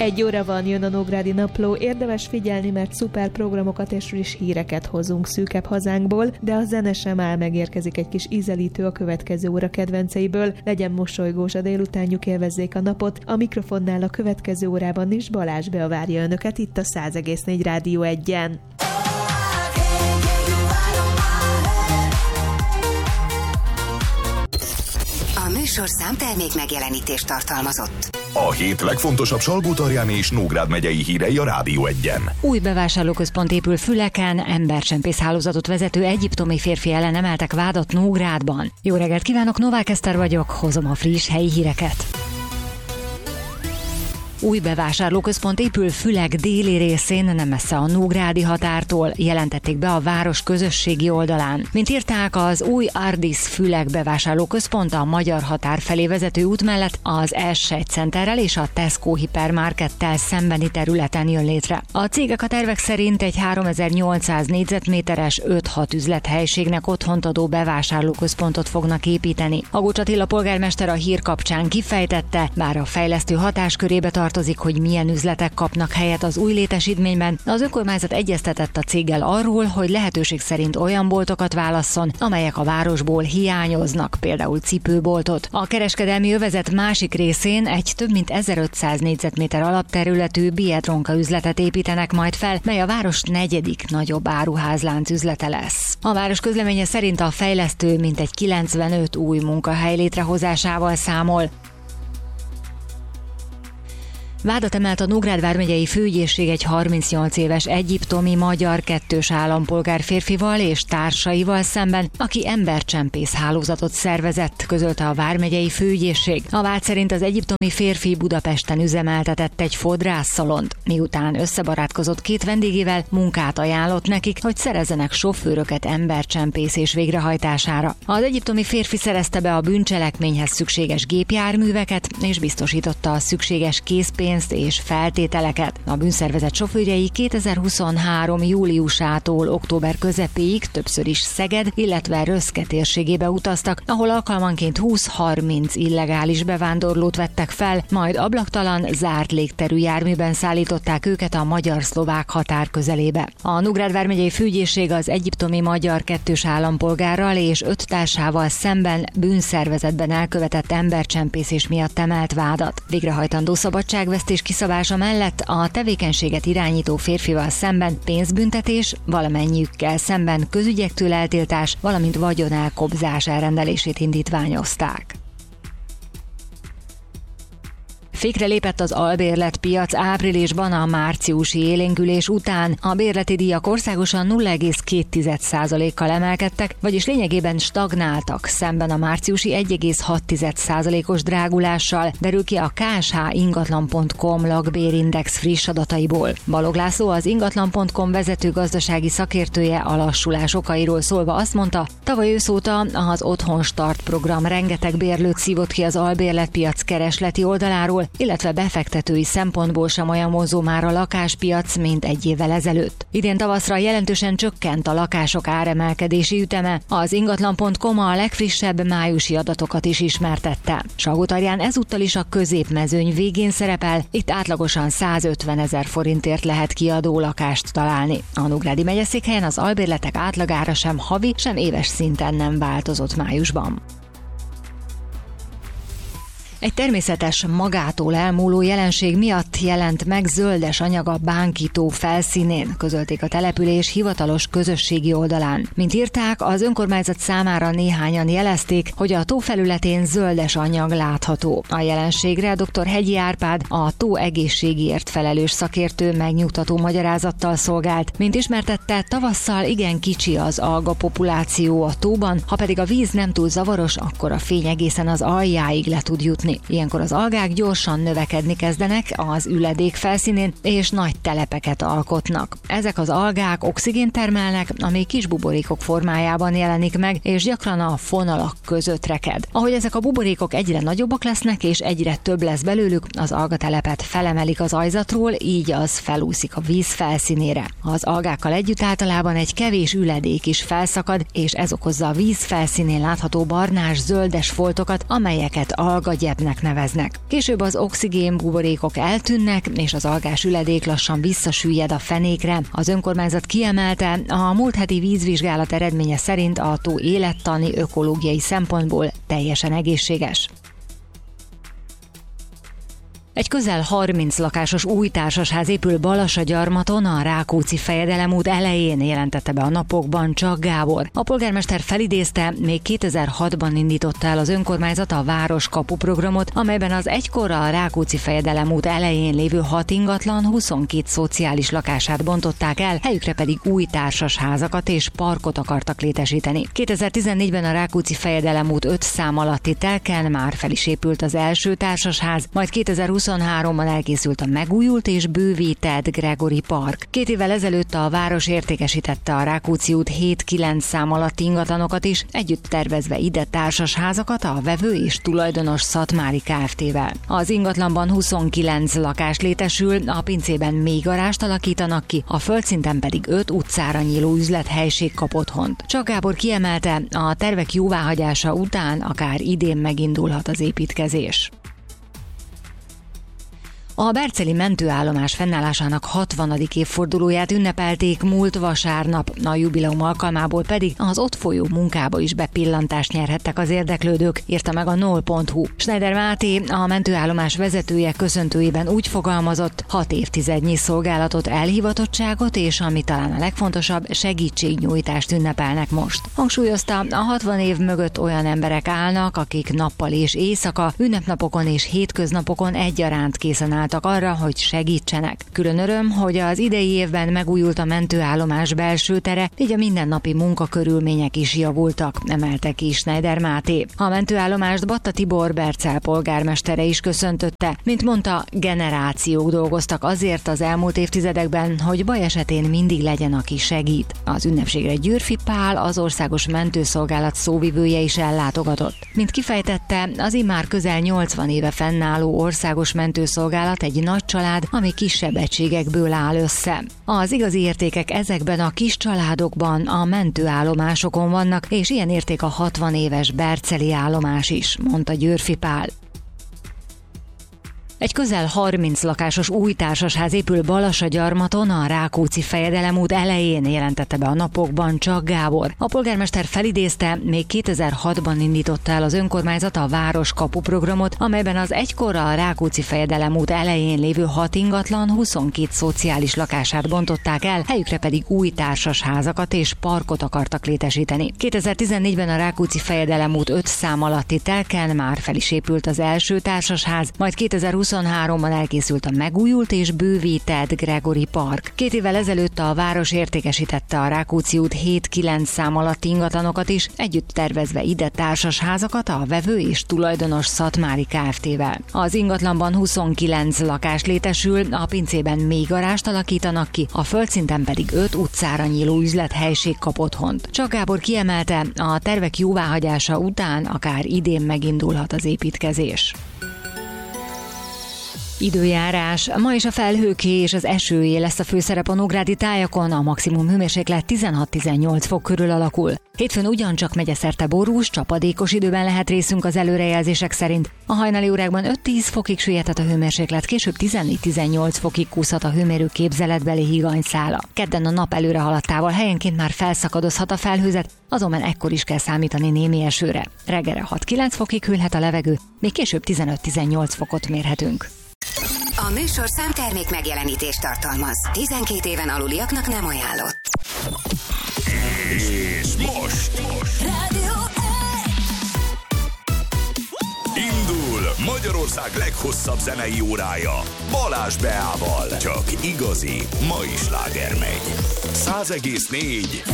1 óra van, jön a Nógrádi Napló, érdemes figyelni, mert szuper programokat és friss híreket hozunk szűkebb hazánkból, de a zene sem áll, megérkezik egy kis ízelítő a következő óra kedvenceiből. Legyen mosolygós a délutánjuk, élvezzék a napot. A mikrofonnál a következő órában is Balázs Bea várja önöket itt a 100,4 Rádió 1-en. A műsorszám termék megjelenítést tartalmazott. A hét legfontosabb Salgótarjáni és Nógrád megyei hírei a Rádió 1-en. Új bevásárlóközpont épül Füleken, embercsempész hálózatot vezető egyiptomi férfi ellen emeltek vádat Nógrádban. Jó reggelt kívánok, Novák Eszter vagyok, hozom a friss helyi híreket. Új bevásárlóközpont épül Fülek déli részén, nem messze a nógrádi határtól, jelentették be a város közösségi oldalán. Mint írták, az új Ardis Fülek bevásárlóközpont a magyar határ felé vezető út mellett az S1 Centerrel és a Tesco hipermarkettel szembeni területen jön létre. A cégek a tervek szerint egy 3800 négyzetméteres 5-6 üzlethelyiségnek otthont adó bevásárlóközpontot fognak építeni. Agocs Attila polgármester a hír kapcsán kifejtette, bár a fejlesztő hatáskörébe tartozik, hogy milyen üzletek kapnak helyet az új létesítményben, az önkormányzat egyeztetett a céggel arról, hogy lehetőség szerint olyan boltokat válasszon, amelyek a városból hiányoznak, például cipőboltot. A kereskedelmi övezet másik részén egy több mint 1500 négyzetméter alapterületű Biedronka üzletet építenek majd fel, mely a város 4. nagyobb áruházlánc üzlete lesz. A város közleménye szerint a fejlesztő mintegy 95 új munkahely létrehozásával számol. Vádat emelt a Nógrád vármegyei főügyészség egy 38 éves egyiptomi magyar kettős állampolgár férfival és társaival szemben, aki embercsempész hálózatot szervezett, közölte a vármegyei főügyészség. A vád szerint az egyiptomi férfi Budapesten üzemeltetett egy fodrásszalont, miután összebarátkozott 2 vendégével, munkát ajánlott nekik, hogy szerezzenek sofőröket embercsempészés végrehajtására. Az egyiptomi férfi szerezte be a bűncselekményhez szükséges gépjárműveket, és biztosította a szükséges készpénzt és feltételeket. A bűnszervezet sofőrjei 2023. júliusától október közepéig többször is Szeged, illetve Röszke térségébe utaztak, ahol alkalmanként 20-30 illegális bevándorlót vettek fel, majd ablaktalan, zárt légterű járműben szállították őket a magyar-szlovák határ közelébe. A Nógrád vármegyei főügyészség az egyiptomi magyar kettős állampolgárral és 5 társával szemben bűnszervezetben elkövetett embercsempészés miatt emelt vádat. Végrehajtandó szabadságvesztés kiszabása mellett a tevékenységet irányító férfival szemben pénzbüntetés, valamennyiükkel szemben közügyektől eltiltás, valamint vagyonelkobzás elrendelését indítványozták. Fékre lépett az albérletpiac áprilisban a márciusi élénkülés után. A bérleti díjak országosan 0,2%-kal emelkedtek, vagyis lényegében stagnáltak szemben a márciusi 1,6%-os drágulással, derül ki a KSH ingatlan.com lakbérindex friss adataiból. Balog László, az ingatlan.com vezető gazdasági szakértője a lassulás okairól szólva azt mondta, tavaly ősz óta az Otthon Start program rengeteg bérlőt szívott ki az albérletpiac keresleti oldaláról, illetve befektetői szempontból sem olyan vonzó már a lakáspiac, mint egy évvel ezelőtt. Idén tavaszra jelentősen csökkent a lakások áremelkedési üteme. Az ingatlan.com a legfrissebb májusi adatokat is ismertette. Salgótarján ezúttal is a középmezőny végén szerepel, itt átlagosan 150 000 forintért lehet kiadó lakást találni. A Nógrádi megyeszékhelyen az albérletek átlagára sem havi, sem éves szinten nem változott májusban. Egy természetes, magától elmúló jelenség miatt jelent meg zöldes anyag a Bánki tó felszínén, közölték a település hivatalos közösségi oldalán. Mint írták, az önkormányzat számára néhányan jelezték, hogy a tó felületén zöldes anyag látható. A jelenségre dr. Hegyi Árpád, a tó egészségéért felelős szakértő megnyugtató magyarázattal szolgált. Mint ismertette, tavasszal igen kicsi az alga populáció a tóban, ha pedig a víz nem túl zavaros, akkor a fény egészen az aljáig le tud jutni. Ilyenkor az algák gyorsan növekedni kezdenek az üledék felszínén, és nagy telepeket alkotnak. Ezek az algák oxigént termelnek, ami kis buborékok formájában jelenik meg, és gyakran a fonalak között reked. Ahogy ezek a buborékok egyre nagyobbak lesznek, és egyre több lesz belőlük, az algatelepet felemelik az aljzatról, így az felúszik a víz felszínére. Az algákkal együtt általában egy kevés üledék is felszakad, és ez okozza a víz felszínén látható barnás-zöldes foltokat, amelyeket algagyep Seednek neveznek. Később az oxigén buborékok eltűnnek, és az algás üledék lassan visszasüllyed a fenékre. Az önkormányzat kiemelte, a múlt heti vízvizsgálat eredménye szerint a tó élettani, ökológiai szempontból teljesen egészséges. Egy közel 30 lakásos új társasház épül Balassagyarmaton, a Rákóczi-fejedelem út elején, jelentette be a napokban Csak Gábor. A polgármester felidézte, még 2006-ban indította el az önkormányzat a Városkapu programot, amelyben az egykor a Rákóczi-fejedelem út elején lévő 6 ingatlan 22 szociális lakását bontották el, helyükre pedig új társasházakat és parkot akartak létesíteni. 2014-ben a Rákóczi-fejedelem út 5 szám alatti telken már fel is épült az első társasház, majd 2023-ban elkészült a megújult és bővített Gregory Park. 2 évvel ezelőtt a város értékesítette a Rákóczi út 7-9 szám alatti ingatlanokat is, együtt tervezve ide társasházakat a vevő és tulajdonos Szatmári Kft-vel. Az ingatlanban 29 lakás létesül, a pincében még garást alakítanak ki, a földszinten pedig 5 utcára nyíló üzlethelység kap otthont. Csak Gábor kiemelte, a tervek jóváhagyása után akár idén megindulhat az építkezés. A berceli mentőállomás fennállásának 60. évfordulóját ünnepelték múlt vasárnap, a jubileum alkalmából pedig az ott folyó munkába is bepillantást nyerhettek az érdeklődők, írta meg a nol.hu. Schneider Máté, a mentőállomás vezetője köszöntőjében úgy fogalmazott, 6 évtizednyi szolgálatot, elhivatottságot és, ami talán a legfontosabb, segítségnyújtást ünnepelnek most. Hangsúlyozta, a 60 év mögött olyan emberek állnak, akik nappal és éjszaka, ünnepnapokon és hétköznapokon egyaránt készen állnak arra, hogy segítsenek. Külön öröm, hogy az idei évben megújult a mentőállomás belső tere, így a mindennapi munkakörülmények is javultak, emelte ki Schneider Máté. A mentőállomást Batta Tibor Bercel polgármestere is köszöntötte. Mint mondta, generációk dolgoztak azért az elmúlt évtizedekben, hogy baj esetén mindig legyen, aki segít. Az ünnepségre Győrfi Pál, az Országos Mentőszolgálat szóvivője is ellátogatott. Mint kifejtette, az immár közel 80 éve fennálló Országos Mentőszolgálat egy nagy család, ami kisebb egységekből áll össze. Az igazi értékek ezekben a kis családokban, a mentőállomásokon vannak, és ilyen érték a 60 éves berceli állomás is, mondta Győrfi Pál. Egy közel 30 lakásos új társasház épül Balassagyarmaton, a Rákóczi-fejedelem út elején, jelentette be a napokban Csak Gábor. A polgármester felidézte, még 2006-ban indította el az önkormányzat a Városkapu programot, amelyben az egykor a Rákóczi-fejedelem út elején lévő 6 ingatlan 22 szociális lakását bontották el, helyükre pedig új társasházakat és parkot akartak létesíteni. 2014-ben a Rákóczi-fejedelem út 5 szám alatti telken már fel is épült az első társasház, majd 2023-ban elkészült a megújult és bővített Gregory Park. 2 évvel ezelőtt a város értékesítette a Rákóczi út 7-9 szám alatti ingatlanokat is, együtt tervezve ide társasházakat a vevő és tulajdonos Szatmári Kft-vel. Az ingatlanban 29 lakás létesül, a pincében még garást alakítanak ki, a földszinten pedig 5 utcára nyíló üzlethelység kap otthont. Csak Gábor kiemelte, a tervek jóváhagyása után akár idén megindulhat az építkezés. Időjárás. Ma is a felhőké és az esőé lesz a főszerep a nógrádi tájakon, a maximum hőmérséklet 16-18 fok körül alakul. Hétfőn ugyancsak megyeszerte borús, csapadékos időben lehet részünk az előrejelzések szerint. A hajnali órákban 5-10 fokig süllyedhet a hőmérséklet, később 14-18 fokig kúszhat a hőmérő képzeletbeli higanyszála. Kedden a nap előre haladtával helyenként már felszakadozhat a felhőzet, azonban ekkor is kell számítani némi esőre. Reggelre 6-9 fokig hűlhet a levegő, még később 15-18 fokot mérhetünk. A műsor számtermék megjelenítést tartalmaz. 12 éven aluliaknak nem ajánlott. És most Rádió indul Magyarország leghosszabb zenei órája Balázs Beával. Csak igazi mai sláger megy. 100,4